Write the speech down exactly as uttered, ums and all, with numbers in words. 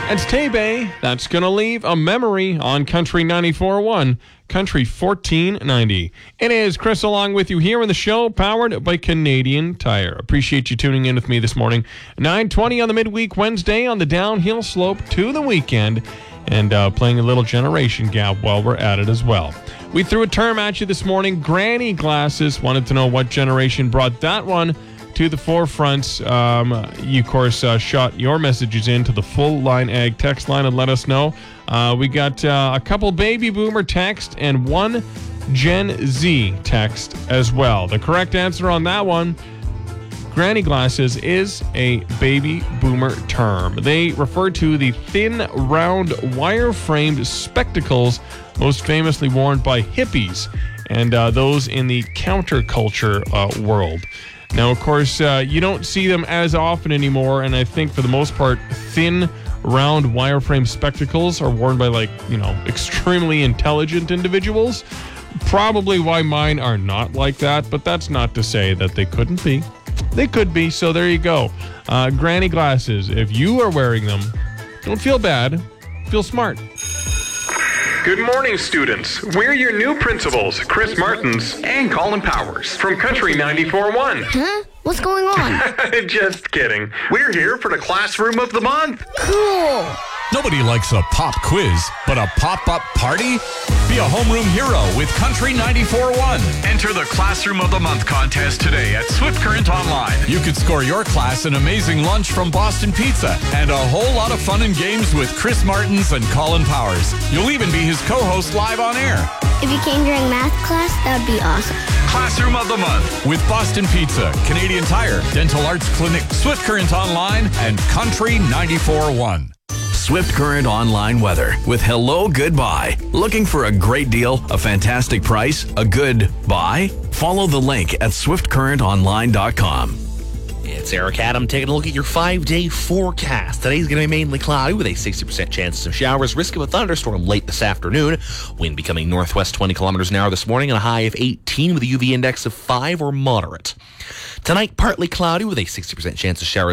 It's Tay-Bay. That's going to leave a memory on Country ninety-four point one, Country fourteen ninety. It is Chris along with you here in the show, powered by Canadian Tire. Appreciate you tuning in with me this morning. nine twenty on the midweek Wednesday on the downhill slope to the weekend, and uh, playing a little generation gap while we're at it as well. We threw a term at you this morning, granny glasses. Wanted to know what generation brought that one to the forefront. Um, you, of course, uh, shot your messages in to the Full Line Ag text line and let us know. Uh, we got uh, a couple baby boomer text and one Gen Z text as well. The correct answer on that one, granny glasses, is a baby boomer term. They refer to the thin, round, wire-framed spectacles most famously worn by hippies and uh, those in the counterculture uh, world. Now, of course, uh, you don't see them as often anymore, and I think for the most part, thin, round, wireframe spectacles are worn by, like, you know, extremely intelligent individuals. Probably why mine are not like that, but that's not to say that they couldn't be. They could be, so there you go. Uh, granny glasses, if you are wearing them, don't feel bad, feel smart. Good morning, students. We're your new principals, Chris Martins and Colin Powers from Country ninety-four point one. Huh? What's going on? Just kidding. We're here for the Classroom of the Month. Cool. Nobody likes a pop quiz, but a pop-up party? Be a homeroom hero with Country ninety-four point one. Enter the Classroom of the Month contest today at Swift Current Online. You could score your class an amazing lunch from Boston Pizza and a whole lot of fun and games with Chris Martins and Colin Powers. You'll even be his co-host live on air. If you came during math class, that would be awesome. Classroom of the Month with Boston Pizza, Canadian Tire, Dental Arts Clinic, Swift Current Online, and Country ninety-four point one. Swift Current Online weather with Hello Goodbye. Looking for a great deal, a fantastic price, a good buy? Follow the link at swift current online dot com. It's Eric Adam taking a look at your five-day forecast. Today's going to be mainly cloudy with a sixty percent chance of showers, risk of a thunderstorm late this afternoon. Wind becoming northwest twenty kilometers an hour this morning and a high of eighteen with a U V index of five or moderate. Tonight, partly cloudy with a sixty percent chance of showers.